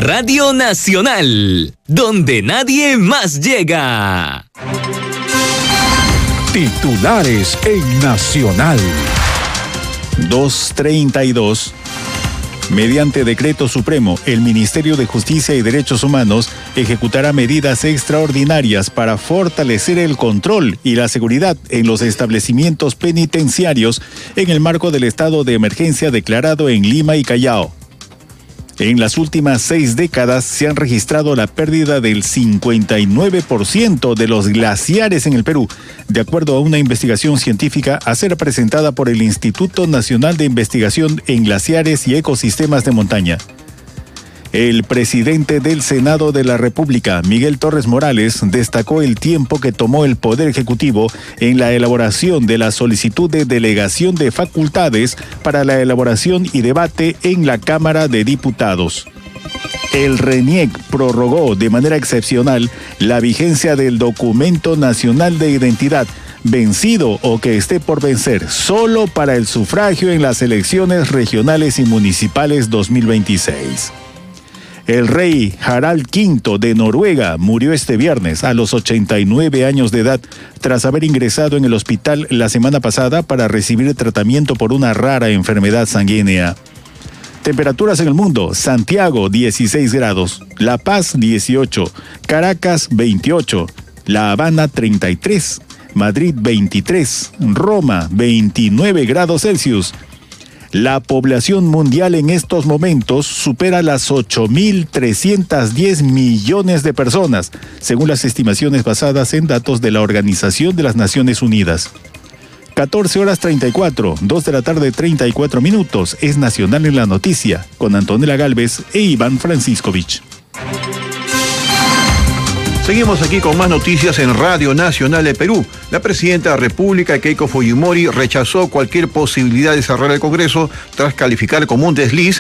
Radio Nacional, donde nadie más llega. Titulares en Nacional. 2:32. Mediante decreto supremo, el Ministerio de Justicia y Derechos Humanos ejecutará medidas extraordinarias para fortalecer el control y la seguridad en los establecimientos penitenciarios en el marco del estado de emergencia declarado en Lima y Callao. En las últimas 6 décadas se han registrado la pérdida del 59% de los glaciares en el Perú, de acuerdo a una investigación científica a ser presentada por el Instituto Nacional de Investigación en Glaciares y Ecosistemas de Montaña. El presidente del Senado de la República, Miguel Torres Morales, destacó el tiempo que tomó el Poder Ejecutivo en la elaboración de la solicitud de delegación de facultades para la elaboración y debate en la Cámara de Diputados. El RENIEC prorrogó de manera excepcional la vigencia del Documento Nacional de Identidad, vencido o que esté por vencer, solo para el sufragio en las elecciones regionales y municipales 2026. El rey Harald V de Noruega murió este viernes a los 89 años de edad tras haber ingresado en el hospital la semana pasada para recibir tratamiento por una rara enfermedad sanguínea. Temperaturas en el mundo: Santiago 16 grados, La Paz 18, Caracas 28, La Habana 33, Madrid 23, Roma 29 grados Celsius. La población mundial en estos momentos supera las 8.310 millones de personas, según las estimaciones basadas en datos de la Organización de las Naciones Unidas. 14:34, 2 de la tarde 34 minutos, es Nacional en la Noticia, con Antonella Gálvez e Iván Franciscovich. Seguimos aquí con más noticias en Radio Nacional de Perú. La presidenta de la República, Keiko Fujimori, rechazó cualquier posibilidad de cerrar el Congreso tras calificar como un desliz